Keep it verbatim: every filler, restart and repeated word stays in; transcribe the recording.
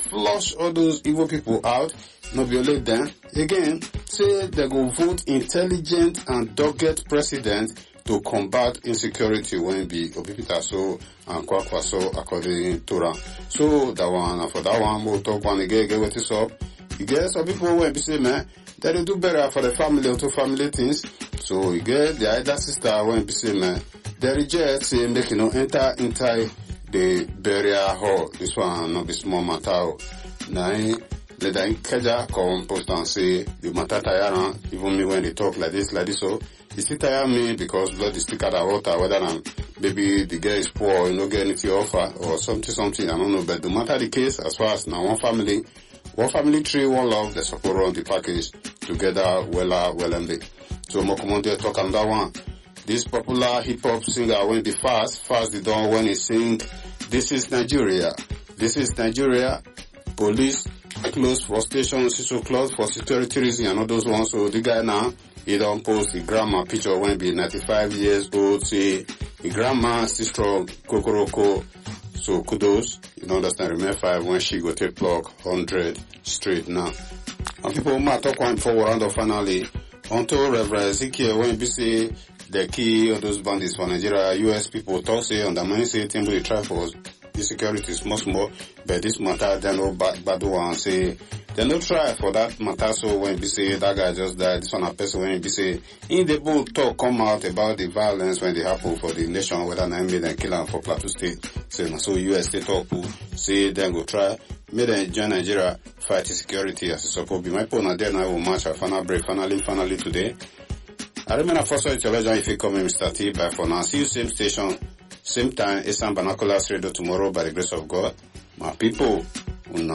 flush all those evil people out, not violate them. Again, say they go vote intelligent and dogged president to combat insecurity when be Obibita so and Kwakwa so according to Ram. So that one, and for that one, we'll talk one again, get what is up. You get some people when be say, man, that they do better for the family or two family things. So you get the other sister when be say, man, they reject say make you know enter inside the burial hall. This one not be small matter. Now let them kaja come post and say the matter tire even me when they talk like this like this so it still tire me because blood is thicker than water whether I'm maybe the girl is poor you don't get anything to offer or something something I don't know but no matter the case as far as now one family one family tree one love they support on the package together well well and big. So more come on there talk on that one. This popular hip hop singer when the fast fast the dawn when he sing this is Nigeria this is Nigeria police close for stations so close for security reasons and all those ones. So the guy now he don't post the grandma picture when be ninety-five years old say the grandma still strong kokoroko. So kudos you don't understand remember five when she go take block hundred straight now. And people might talk one forward round of finally until Reverend Ezekiel when be say the key of those bandits for Nigeria U S people talk say on the money say thing they try for insecurity is much more, but this matter they no bad bad one say they no try for that matter. So when we say that guy just died, this one a person when we say in the book talk come out about the violence when they happen for the nation whether nine million kill them for Plateau State. Say so U S state talk say then go try make them join Nigeria fight insecurity as a support be my point there now will match our final break finally finally today. I remember first of all if you come in Mister T by for now see you same station. Same time, Eastern Binoculars Radio tomorrow by the grace of God. My people.